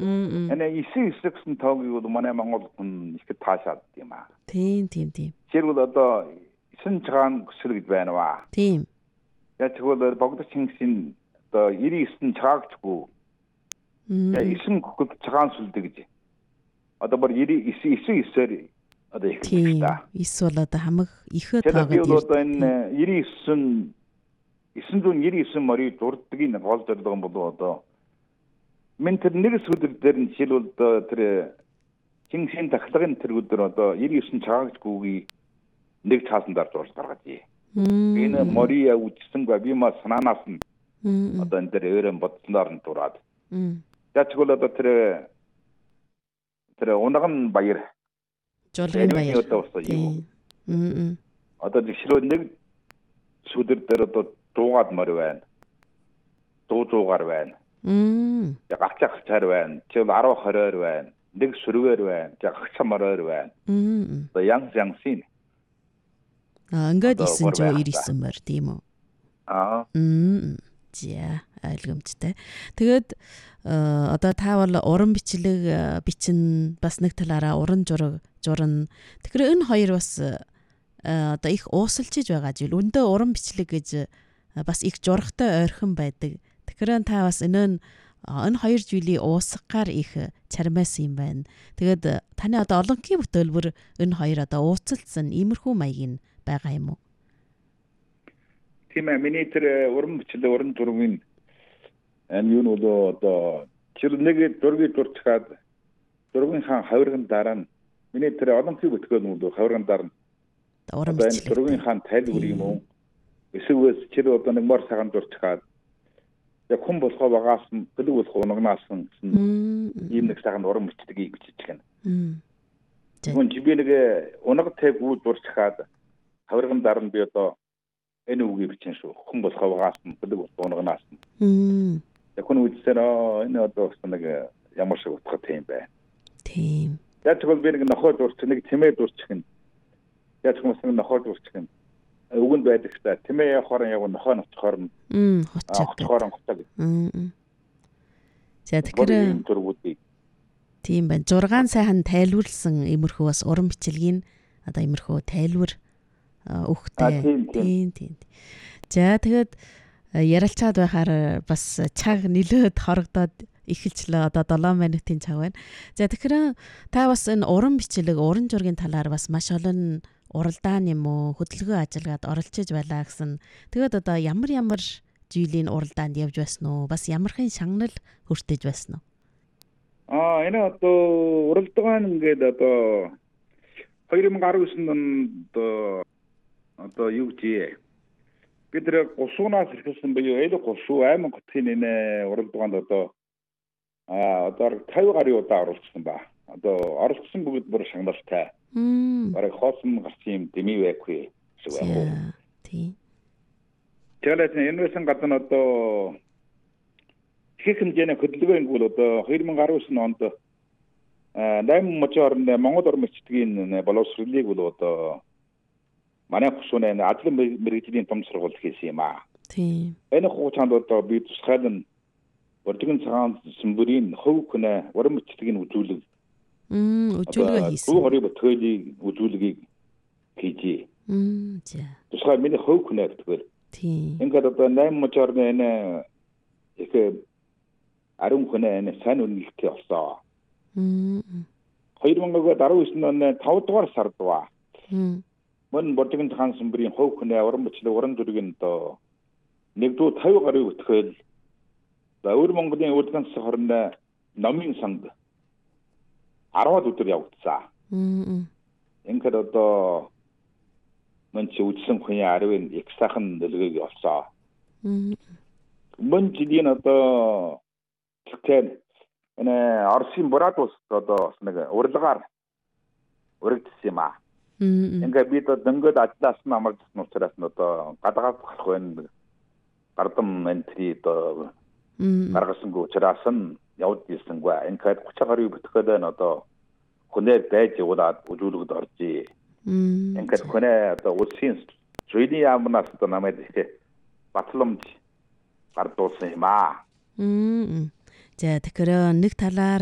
Энэ исэн тоогыг манай Монгол хүн их таашаад юм аа. Тийм. Жишээлбэл одоо исэн цагаан хүсэл гэж байна ба. Тийм. Яг тэгвэл богдо Чингисийн одоо 99 цагаагчгүй. Исэн хөхөд цагаан сүлдэг гэж. Одоо бүр 99-ээр одоо их та. Эсвэл одоо хамаг ихэ таагаад. Тэгэхээр одоо энэ 999 морийг дурддгийн гол зорилго нь бол одоо мен тэр нэг сүлд дээр нь жишээлбэл тэр Чингисийн тахлагын тэр өдөр одоо 99 цагаагчгүйг нэг цаасандаар зурж гаргаж ий. Энэ мория үжсэн ба би мас санаанаас нь одоо энэ дээр өөрөм бодсноор нь дураад. Яг тэгвэл одоо тэр унаган баяр жолгийн баяр. Одоо жишээлбэл нэг сүлд дээр одоо дуугаад морь байна. Дуугаар байна. Гацхаар байна. Жишээл 10-20-оор байна. Нэг сүргээр байна. Гацхамараар байна. Одоо янзын. Ингээд 999 морь тийм үү? За ойлгомжтой. Тэгээд одоо та бол уран бичлэг бичин бас нэг талаараа уран журна. Тэгэхээр энэ хоёр бас одоо их уусалчиж байгаа зүйл. Өндөө уран бичлэг гэж бас их жургатай ойрхон байдаг. Тэгэхээр та бас энэ хоёр зүйлийг уусгахаар их чармайсан юм байна. Тэгээд таны одоо олонхийн бүтээлбэр энэ хоёр одоо ууцалцсан иймэрхүү маягийн байгаа юм уу? Тийм ээ, миний тэр уран бичлэг уран зургийн энэ юу нь одоо тэр нэг зургийг дурчгаад зургийн хаан хавирган дараа нь миний тэр олонхийн бүтгэл нь хавирган дараа нь уран бичлэг зургийн хаан тайлбар юм уу? Эсвэл тэр одоо нэг мор цагаан дурчгаад яг хүн болохоо багаас нь бэлэг болох унагнаас нь ийм нэг цагаан уран бичлэгийг бичиж гэнэ. Тэгвэл би нэг унаг тайг үүд дурчгаад хавирган дараа нь би одоо энэ үгийг бичэн шүү. Хүн болохоо багаас нь бэлэг болох унагнаас нь. Яг хүн үдсээр энэ одоо нэг ямар шиг утгатай юм бэ? Тийм. Яг тэгвэл би нэг нохой дурч нэг тэмээ дурчих нь. Яг хүмүүс нэг нохой дурчих нь. Үгэнд байдаг та тэмээ явахаар яг нохой очихоор нь. Очихоор нь гоцоо гэдэг. За тэгэхээр тийм байна. 6 сайхан тайлбарлсан иймэрхүү бас уран бичлэгийн одоо иймэрхүү тайлбар өгөхтэй. Тийм. За тэгээд ярилцаад байхаар бас цаг нилээд хорогдоод эхэлчлээ. Одоо 7 минутын цаг байна. За тэгэхээр та бас энэ уран бичлэг, уран зургийн талаар бас маш олон уралдаан юм уу, хөдөлгөөн ажиллагаад оролцож байлаа гэсэн. Тэгээд одоо ямар зүйлийн уралдаанд явж байсан уу? Бас ямархын шагнал хүртэж байсан уу? Энэ одоо уралдаан ингээд одоо 2019 онд одоо юу гэж бид тэр гусуунаас ирсэн буюу эл гусуу аймаг хотын энэ уралдаанд одоо 50 гаруй удаа оролцсон ба. Одоо оролцсон бүгд бүр шагналтай. Бараг хоосон гарсан юм дэмий байхгүй шүү. Тийм. Тэгээд энэ гадна одоо их хэмжээний хөдөлгөөний бол одоо 2019 онд 8 мочоор Монгол уран бичгийн боловсролыг бол одоо манай гусууны ажлын мэргэжлийн том сургууль хийсэн юм аа. Тийм. Энэ хугацаанд одоо би тусгайлан Бордгийн цагаан сүмбэрийн хөв хүнэ уран бичгийн үзүүлэг хийсэн. Дуу хорийн бүтээлийг үзүүлгийг хийжээ. За. Тусгай миний хөв хүнэ гэдэг. Тийм. Ингээд одоо 8 мочоор энэ их ариун хүнэ энэ сайн үнэлтий олсоо. 2019 оны 5 дугаар сард ба. Мөн Бордгийн цагаан сүмбэрийн хөв хүнэ уран бичлэг уран зургийн одоо 150 гаруй бүтгэл Өвөр Монголын урлагийн хорнд номын санд 10 өдөр явагдсан. Ингээд одоо мөн чи үдсэн хүний аривын их сайхан нөлөөг олсоо. Мөн жилийн одоо тэгэхээр энэ Оросын Бурад улс одоо нэг урлагаар урагдсан юм аа. Ингээд бид дөнгөд ажиллаас нь амарчсан учраас одоо гадаад болох байна. Гардам энтри одоо гаргасангүй учраас нь явж ирсэнгүй. Ингээд 30 гаруй бүтгэл нь одоо хүнээр байж явуулаад үзүүлэгд оржээ. Ингээд хүнээ одоо улсын зүйний яамнаас одоо намайг ихтэй батламж гардуулсан юм аа. За тэгэхээр нэг талаар